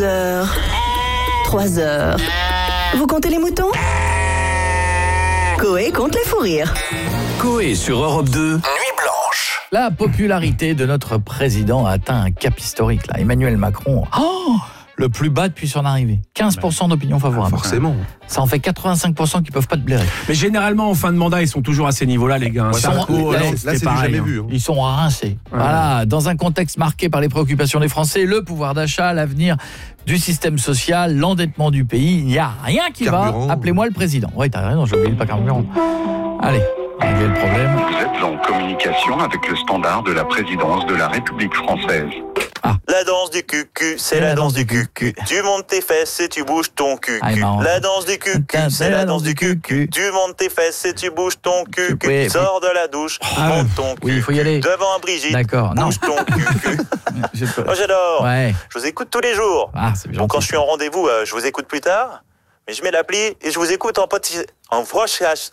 heures, 3 heures. Vous comptez les moutons ? Coé compte les fous rires. Coé sur Europe 2, Nuit Blanche. La popularité de notre président a atteint un cap historique. Là. Emmanuel Macron, le plus bas depuis son arrivée. 15% d'opinion favorable. Forcément. Ça en fait 85% qui peuvent pas te blairer. Mais généralement, en fin de mandat, ils sont toujours à ces niveaux-là, les gars. Sarko, là, Hollande, c'était pareil. jamais vu. Ils sont rincés. Voilà. Dans un contexte marqué par les préoccupations des Français, le pouvoir d'achat, l'avenir du système social, l'endettement du pays, il n'y a rien qui Carburant. va. Appelez-moi le président. Oui, t'as raison, j'ai oublié le pas carburant. Allez, réglez le problème. Vous êtes en communication avec le standard de la présidence de la République française. La danse du cucu, c'est la danse du cucu. Tu montes tes fesses et tu bouges ton cucu. Ah, marrant. La danse du cucu, c'est la danse du cucu. Tu montes tes fesses et tu bouges ton cucu. Oui. Sors de la douche, monte ton cucu. Oui, il faut y aller. Devant Brigitte, D'accord, non. bouge ton cucu. Moi j'adore. Ouais. Je vous écoute tous les jours. Ah, c'est bien. Bon, quand je suis en rendez-vous, je vous écoute plus tard. Mais je mets l'appli et je vous écoute en podcast, en podcast,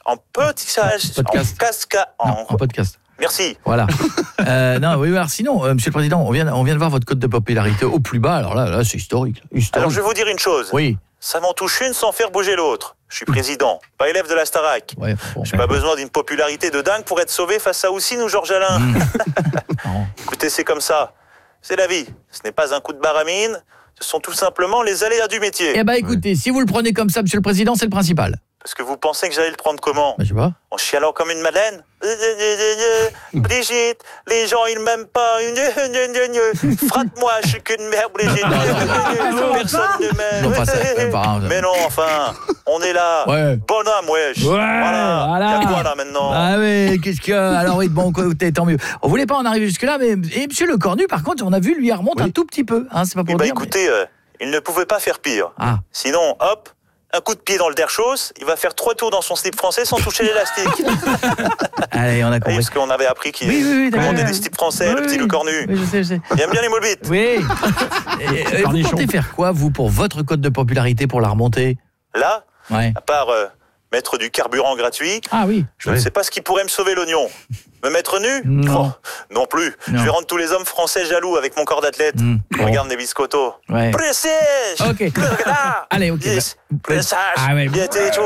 En podcast. Merci. Voilà. Non, oui, alors sinon, Monsieur le Président, on vient de voir votre cote de popularité au plus bas. Alors là, c'est historique. Alors je vais vous dire une chose. Oui. Ça m'en touche une sans faire bouger l'autre. Je suis président, pas élève de la Starac. Ouais, bon, J'ai pas besoin d'une popularité de dingue pour être sauvé face à Houssine ou Georges Alain. Non. Écoutez, c'est comme ça. C'est la vie. Ce n'est pas un coup de baramine. Ce sont tout simplement les aléas du métier. Eh ben, écoutez, si vous le prenez comme ça, Monsieur le Président, c'est le principal. Parce que vous pensez que j'allais le prendre comment ? Ben, je sais pas. En chialant comme une madeleine ? Brigitte, les gens ils m'aiment pas. Frappe-moi, je suis qu'une mère, Brigitte. Personne ne m'aime. Non, pas ça, pas, Mais non, enfin, on est là. Ouais. Bonhomme, wesh. Ouais, Voilà. voilà. Y'a quoi là maintenant ? Ah oui, qu'est-ce que... Alors oui, bon, écoutez, tant mieux. On voulait pas en arriver jusque-là, mais et Monsieur Le Cornu, par contre, on a vu, lui, il remonte un tout petit peu. Hein, c'est pas pour Eh ben dire. écoutez, il ne pouvait pas faire pire. Ah. Sinon, hop, un coup de pied dans le derchos, il va faire 3 tours dans son slip français sans toucher l'élastique. Allez, on a compris. Parce qu'on avait appris qu'il Oui, d'accord. commandait des slips français, le petit Le Cornu. Oui, je sais. Il aime bien les moules bites. Oui. Et vous Cornichon. comptez faire quoi, vous, pour votre cote de popularité, pour la remonter ? Là, Ouais. à part mettre du carburant gratuit, Ah oui. je ne sais pas ce qui pourrait me sauver l'oignon. Me mettre nu ? Non. Oh, non plus. Non. Je vais rendre tous les hommes français jaloux avec mon corps d'athlète. Bon. Regarde mes biscottos. Ouais. Précis. Ok. Allez, ok. Yes. Pressage. Ah ouais. Bien,